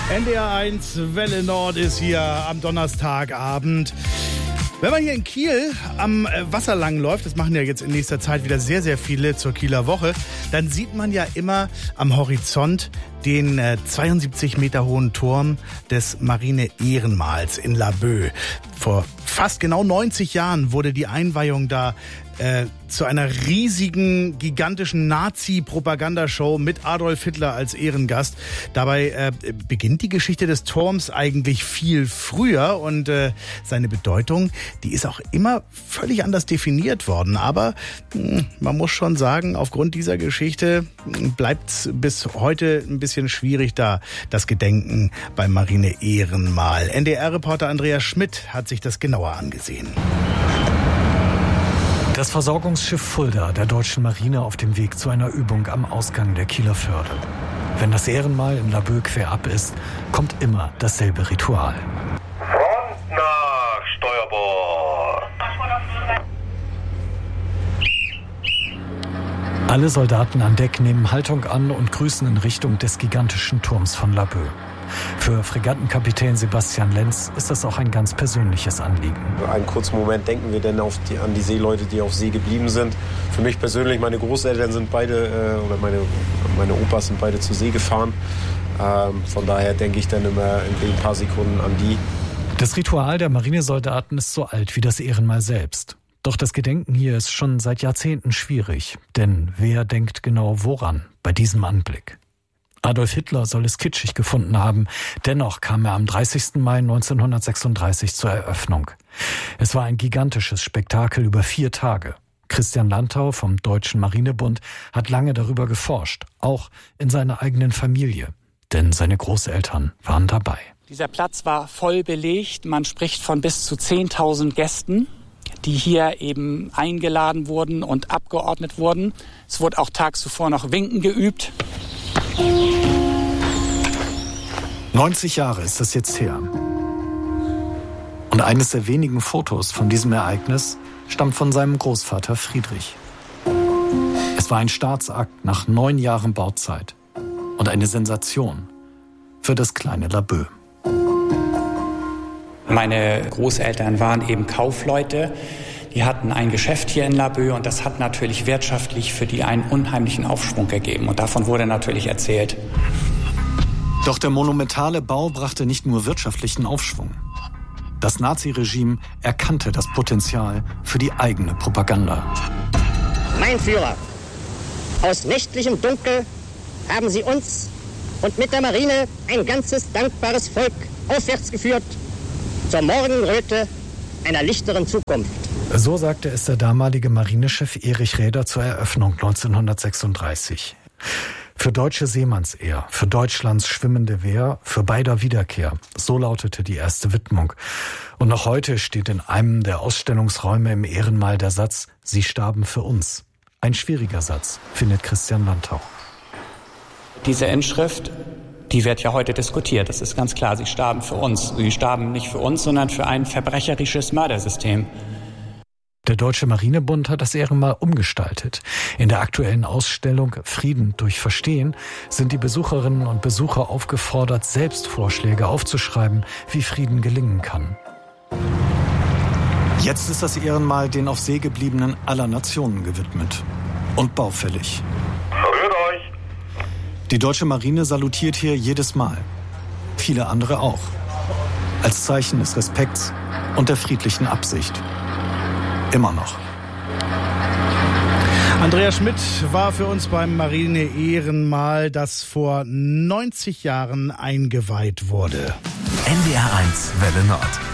NDR1 Welle Nord ist hier am Donnerstagabend. Wenn man hier in Kiel am Wasser lang läuft, das machen ja jetzt in nächster Zeit wieder sehr, sehr viele zur Kieler Woche, dann sieht man ja immer am Horizont den 72 Meter hohen Turm des Marine-Ehrenmals in Laboe. Vor fast genau 90 Jahren wurde die Einweihung da zu einer riesigen, gigantischen Nazi-Propagandashow mit Adolf Hitler als Ehrengast. Dabei beginnt die Geschichte des Turms eigentlich viel früher und seine Bedeutung, die ist auch immer völlig anders definiert worden. Aber man muss schon sagen, aufgrund dieser Geschichte bleibt es bis heute ein bisschen schwierig da, das Gedenken beim Marine-Ehrenmal. NDR-Reporter Andreas Schmidt hat sich das genauer angesehen. Das Versorgungsschiff Fulda der deutschen Marine auf dem Weg zu einer Übung am Ausgang der Kieler Förde. Wenn das Ehrenmal in Laboe querab ist, kommt immer dasselbe Ritual. Front nach Steuerbord. Alle Soldaten an Deck nehmen Haltung an und grüßen in Richtung des gigantischen Turms von Laboe. Für Fregattenkapitän Sebastian Lenz ist das auch ein ganz persönliches Anliegen. Einen kurzen Moment denken wir denn an die Seeleute, die auf See geblieben sind. Für mich persönlich, meine Großeltern sind beide, oder meine Opas sind beide zur See gefahren. Von daher denke ich dann immer in den paar Sekunden an die. Das Ritual der Marinesoldaten ist so alt wie das Ehrenmal selbst. Doch das Gedenken hier ist schon seit Jahrzehnten schwierig. Denn wer denkt genau woran bei diesem Anblick? Adolf Hitler soll es kitschig gefunden haben. Dennoch kam er am 30. Mai 1936 zur Eröffnung. Es war ein gigantisches Spektakel über 4 Tage. Christian Landau vom Deutschen Marinebund hat lange darüber geforscht, auch in seiner eigenen Familie. Denn seine Großeltern waren dabei. Dieser Platz war voll belegt. Man spricht von bis zu 10.000 Gästen, die hier eben eingeladen wurden und abgeordnet wurden. Es wurde auch tags zuvor noch Winken geübt. 90 Jahre ist das jetzt her. Und eines der wenigen Fotos von diesem Ereignis stammt von seinem Großvater Friedrich. Es war ein Staatsakt nach 9 Jahren Bauzeit und eine Sensation für das kleine Laboe. Meine Großeltern waren eben Kaufleute. Die hatten ein Geschäft hier in Laboe und das hat natürlich wirtschaftlich für die einen unheimlichen Aufschwung gegeben. Und davon wurde natürlich erzählt. Doch der monumentale Bau brachte nicht nur wirtschaftlichen Aufschwung. Das Naziregime erkannte das Potenzial für die eigene Propaganda. Mein Führer, aus nächtlichem Dunkel haben Sie uns und mit der Marine ein ganzes dankbares Volk aufwärts geführt zur Morgenröte einer lichteren Zukunft. So sagte es der damalige Marinechef Erich Raeder zur Eröffnung 1936. Für deutsche Seemannsehre, für Deutschlands schwimmende Wehr, für beider Wiederkehr. So lautete die erste Widmung. Und noch heute steht in einem der Ausstellungsräume im Ehrenmal der Satz, Sie starben für uns. Ein schwieriger Satz, findet Christian Landau. Diese Inschrift, die wird ja heute diskutiert. Das ist ganz klar, sie starben für uns. Sie starben nicht für uns, sondern für ein verbrecherisches Mördersystem. Der Deutsche Marinebund hat das Ehrenmal umgestaltet. In der aktuellen Ausstellung Frieden durch Verstehen sind die Besucherinnen und Besucher aufgefordert, selbst Vorschläge aufzuschreiben, wie Frieden gelingen kann. Jetzt ist das Ehrenmal den auf See gebliebenen aller Nationen gewidmet. Und baufällig. Rührt euch! Die deutsche Marine salutiert hier jedes Mal. Viele andere auch. Als Zeichen des Respekts und der friedlichen Absicht. Immer noch. Andreas Schmidt war für uns beim Marine-Ehrenmal, das vor 90 Jahren eingeweiht wurde. NDR1 Welle Nord.